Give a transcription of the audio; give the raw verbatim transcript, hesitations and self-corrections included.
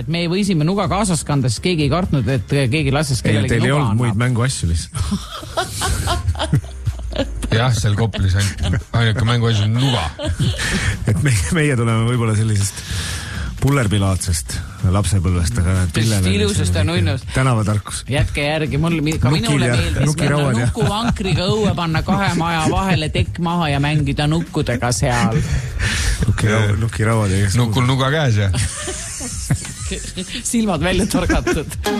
et me võisime nuga kaasas kanda, siis keegi ei kartnud, et keegi lases kellelegi teil nuga ei olnud annab. muid mänguasju lihtsalt. jah, seal Koplis ainuke mänguasju on nuga. et meie, meie tuleme võib-olla sellisest pullerpilaatsest lapsepõlvest, aga ilusust ja nunnust. Tänavatarkus. Jätke järgi, mul ka minule meeldis minna nukuvankriga õue panna kahe maja vahele tekk maha ja mängida nukkudega seal. Nukirauad. Nukul nuga käes ja silmad välja torgatud.